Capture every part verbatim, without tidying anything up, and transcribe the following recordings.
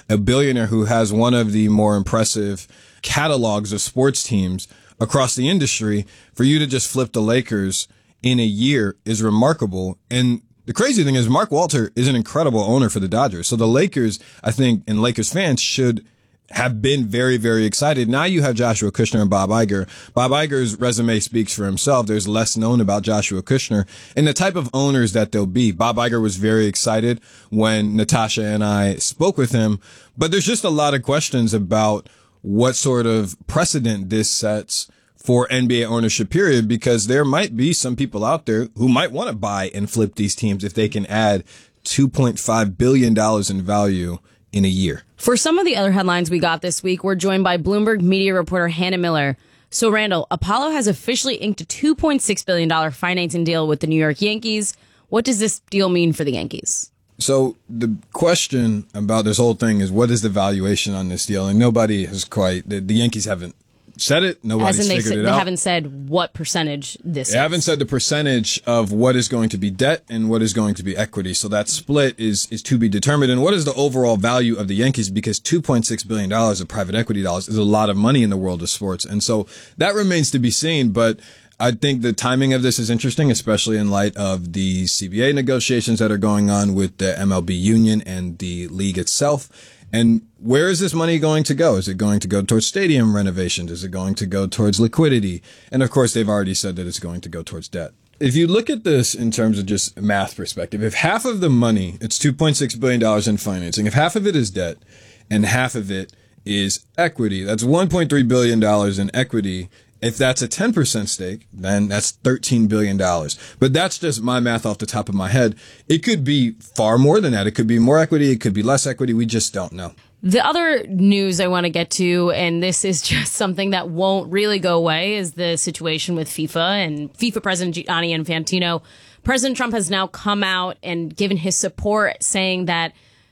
a billionaire who has one of the more impressive catalogs of sports teams across the industry, for you to just flip the Lakers in a year is remarkable. And the crazy thing is Mark Walter is an incredible owner for the Dodgers. So the Lakers, I think, and Lakers fans should have been very, very excited. Now you have Joshua Kushner and Bob Iger. Bob Iger's resume speaks for himself. There's less known about Joshua Kushner and the type of owners that they'll be. Bob Iger was very excited when Natasha and I spoke with him, but there's just a lot of questions about what sort of precedent this sets for N B A ownership period, because there might be some people out there who might want to buy and flip these teams if they can add two point five billion dollars in value in a year. For some of the other headlines we got this week, we're joined by Bloomberg media reporter Hannah Miller. So, Randall, Apollo has officially inked a two point six billion dollars financing deal with the New York Yankees. What does this deal mean for the Yankees? So the question about this whole thing is, what is the valuation on this deal? And nobody has quite, the, the Yankees haven't said it. Nobody's As in they, figured sa- it they out. haven't said what percentage this They is. haven't said the percentage of what is going to be debt and what is going to be equity. So that split is is to be determined. And what is the overall value of the Yankees? Because two point six billion dollars of private equity dollars is a lot of money in the world of sports. And so that remains to be seen. But I think the timing of this is interesting, especially in light of the C B A negotiations that are going on with the M L B union and the league itself. And where is this money going to go? Is it going to go towards stadium renovations? Is it going to go towards liquidity? And of course, they've already said that it's going to go towards debt. If you look at this in terms of just math perspective, if half of the money, it's two point six billion dollars in financing, if half of it is debt and half of it is equity, that's one point three billion dollars in equity. If that's a ten percent stake, then that's thirteen billion dollars. But that's just my math off the top of my head. It could be far more than that. It could be more equity. It could be less equity. We just don't know. The other news I want to get to, and this is just something that won't really go away, is the situation with FIFA and FIFA President Gianni Infantino. President Trump has now come out and given his support, saying that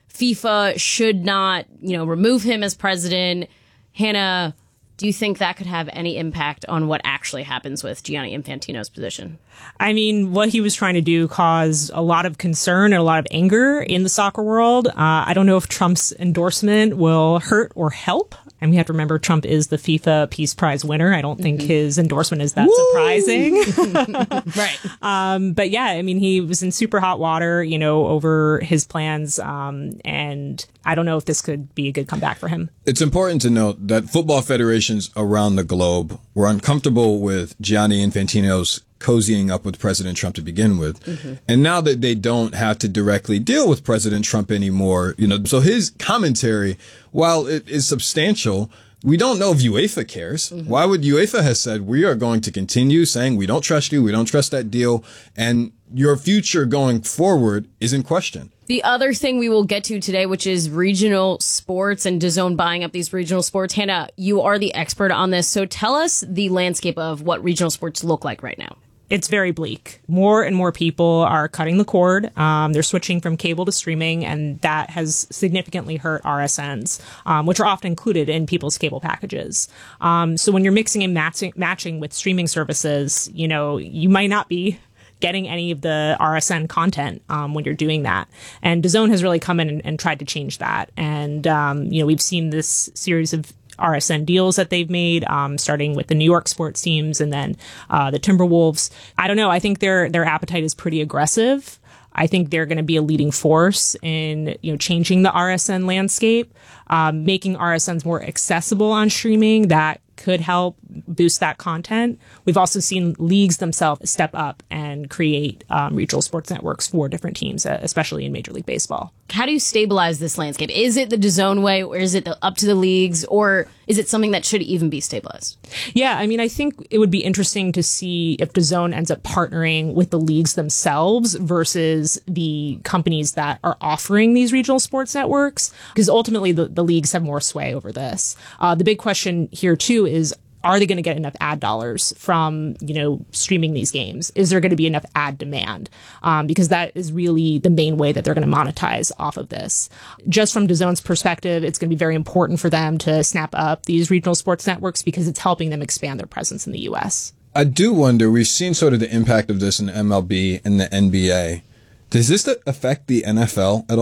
FIFA should not, you know, remove him as president. Hannah, do you think that could have any impact on what actually happens with Gianni Infantino's position? I mean, what he was trying to do caused a lot of concern and a lot of anger in the soccer world. Uh, I don't know if Trump's endorsement will hurt or help. And we have to remember Trump is the FIFA Peace Prize winner. I don't think mm-hmm. his endorsement is that Woo! surprising. Right. Um, but yeah, I mean, he was in super hot water, you know, over his plans. Um, and I don't know if this could be a good comeback for him. It's important to note that football federations around the globe were uncomfortable with Gianni Infantino's cozying up with President Trump to begin with. Mm-hmm. And now that they don't have to directly deal with President Trump anymore, you know, so his commentary, while it is substantial, we don't know if UEFA cares. Mm-hmm. Why would UEFA have said, we are going to continue saying we don't trust you, we don't trust that deal, and your future going forward is in question. The other thing we will get to today, which is regional sports and DAZN buying up these regional sports. Hannah, you are the expert on this. So tell us the landscape of what regional sports look like right now. It's very bleak. More and more people are cutting the cord. Um, they're switching from cable to streaming, and that has significantly hurt R S Ns, um, which are often included in people's cable packages. Um, so when you're mixing and matching, matching with streaming services, you know, you might not be getting any of the R S N content um, when you're doing that. And DAZN has really come in and, and tried to change that. And, um, you know, we've seen this series of R S N deals that they've made, um, starting with the New York sports teams and then uh, the Timberwolves. I don't know. I think their their appetite is pretty aggressive. I think they're going to be a leading force in, you know, changing the R S N landscape, um, making R S Ns more accessible on streaming. That could help boost that content. We've also seen leagues themselves step up and create um, regional sports networks for different teams, uh, especially in Major League Baseball. How do you stabilize this landscape? Is it the DAZN way, or is it the, up to the leagues, or is it something that should even be stabilized? Yeah, I mean, I think it would be interesting to see if DAZN ends up partnering with the leagues themselves versus the companies that are offering these regional sports networks, because ultimately the, the leagues have more sway over this. Uh, the big question here, too, is, are they going to get enough ad dollars from, you know, streaming these games? Is there going to be enough ad demand? Um, because that is really the main way that they're going to monetize off of this. Just from DAZN's perspective, it's going to be very important for them to snap up these regional sports networks because it's helping them expand their presence in the U S. I do wonder, we've seen sort of the impact of this in the M L B and the N B A. Does this affect the N F L at all?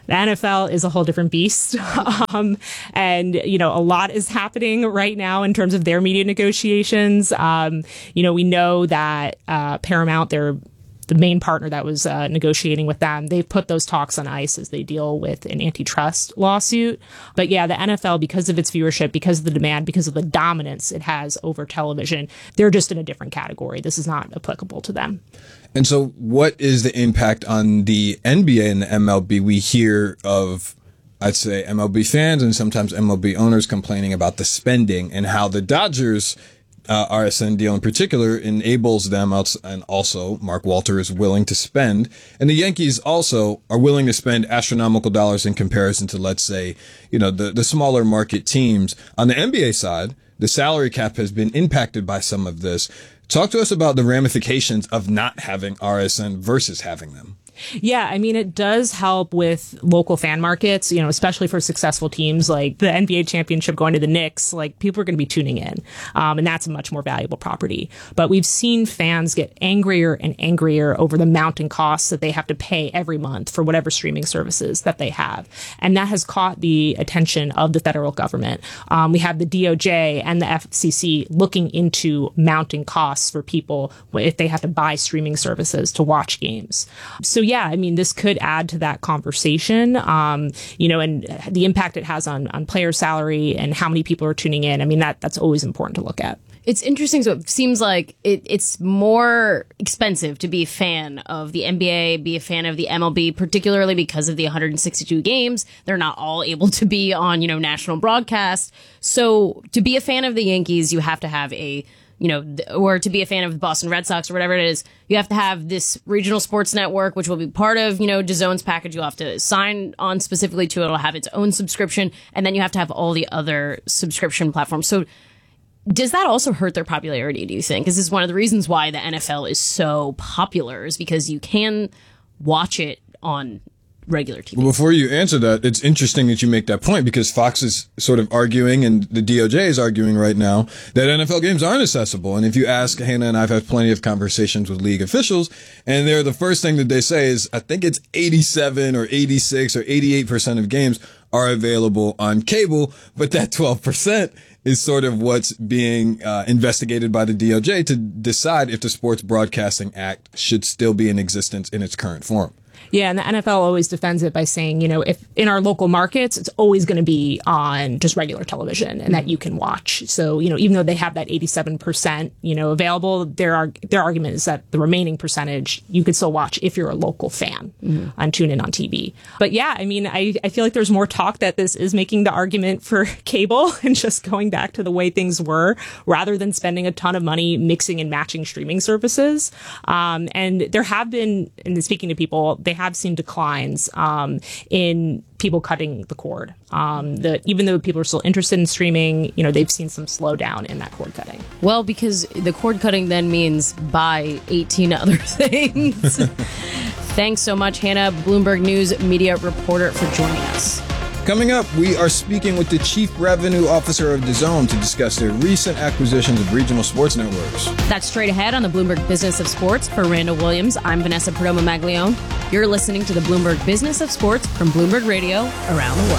The N F L is a whole different beast. um, and, you know, a lot is happening right now in terms of their media negotiations. Um, you know, we know that uh, Paramount, they're the main partner that was uh, negotiating with them, they've put those talks on ice as they deal with an antitrust lawsuit. But yeah, the N F L, because of its viewership, because of the demand, because of the dominance it has over television, they're just in a different category. This is not applicable to them. And so what is the impact on the N B A and the M L B? We hear of, I'd say, M L B fans and sometimes M L B owners complaining about the spending and how the Dodgers Uh, R S N deal in particular enables them, and also Mark Walter is willing to spend, and the Yankees also are willing to spend astronomical dollars in comparison to, let's say, you know, the, the smaller market teams. On the N B A side, the salary cap has been impacted by some of this. Talk to us about the ramifications of not having R S N versus having them. Yeah, I mean, it does help with local fan markets, you know, especially for successful teams like the N B A championship going to the Knicks. Like, people are going to be tuning in, um, and that's a much more valuable property. But we've seen fans get angrier and angrier over the mounting costs that they have to pay every month for whatever streaming services that they have. And that has caught the attention of the federal government. Um, we have the D O J and the F C C looking into mounting costs for people if they have to buy streaming services to watch games. So yeah, I mean, this could add to that conversation, um, you know, and the impact it has on, on player salary and how many people are tuning in. I mean, that that's always important to look at. It's interesting. So it seems like it, it's more expensive to be a fan of the N B A, be a fan of the M L B, particularly because of the one hundred sixty-two games. They're not all able to be on, you know, national broadcast. So to be a fan of the Yankees, you have to have a you know, or to be a fan of the Boston Red Sox or whatever it is, you have to have this regional sports network, which will be part of, you know, DAZN's package. You'll have to sign on specifically to it. It'll have its own subscription. And then you have to have all the other subscription platforms. So does that also hurt their popularity, do you think? Because this is one of the reasons why the N F L is so popular, is because you can watch it on regular T V. Well, before you answer that, it's interesting that you make that point, because Fox is sort of arguing, and the D O J is arguing right now, that N F L games aren't accessible. And if you ask, Hannah and I've had plenty of conversations with league officials, and they're the first thing that they say is, I think it's eighty-seven or eighty-six or eighty-eight percent of games are available on cable, but that twelve percent is sort of what's being uh, investigated by the D O J to decide if the Sports Broadcasting Act should still be in existence in its current form. Yeah, and the N F L always defends it by saying, you know, if in our local markets, it's always going to be on just regular television and that you can watch. So, you know, even though they have that eighty-seven percent, you know, available, their, arg- their argument is that the remaining percentage you could still watch if you're a local fan mm-hmm. on tune in on T V. But yeah, I mean, I, I feel like there's more talk that this is making the argument for cable and just going back to the way things were rather than spending a ton of money mixing and matching streaming services. Um, and there have been, and speaking to people, they have seen declines um, in people cutting the cord. Um, the, even though people are still interested in streaming, you know, they've seen some slowdown in that cord cutting. Well, because the cord cutting then means buy eighteen other things. Thanks so much, Hannah, Bloomberg News media reporter, for joining us. Coming up, we are speaking with the Chief Revenue Officer of DAZN to discuss their recent acquisitions of regional sports networks. That's straight ahead on the Bloomberg Business of Sports. For Randall Williams, I'm Vanessa Perdomo-Maglione. You're listening to the Bloomberg Business of Sports from Bloomberg Radio around the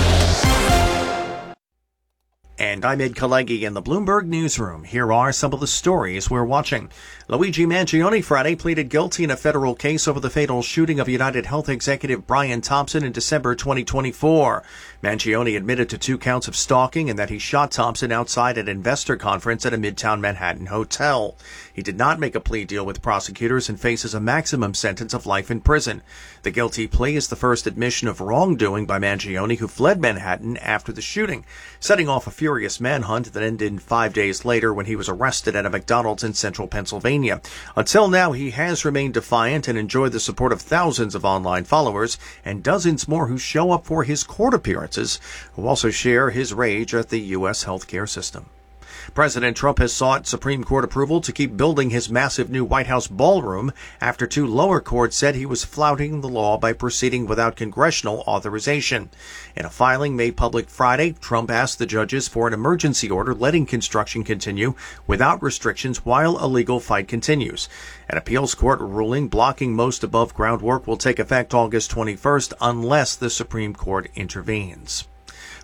world. And I'm Ed Kalegi in the Bloomberg Newsroom. Here are some of the stories we're watching. Luigi Mangione Friday pleaded guilty in a federal case over the fatal shooting of United Health executive Brian Thompson in December twenty twenty-four. Mangione admitted to two counts of stalking and that he shot Thompson outside an investor conference at a Midtown Manhattan hotel. He did not make a plea deal with prosecutors and faces a maximum sentence of life in prison. The guilty plea is the first admission of wrongdoing by Mangione, who fled Manhattan after the shooting, setting off a furious manhunt that ended five days later when he was arrested at a McDonald's in central Pennsylvania. Until now, he has remained defiant and enjoyed the support of thousands of online followers and dozens more who show up for his court appearances, who also share his rage at the U S healthcare system. President Trump has sought Supreme Court approval to keep building his massive new White House ballroom after two lower courts said he was flouting the law by proceeding without congressional authorization. In a filing made public Friday, Trump asked the judges for an emergency order letting construction continue without restrictions while a legal fight continues. An appeals court ruling blocking most above-ground work will take effect August twenty-first unless the Supreme Court intervenes.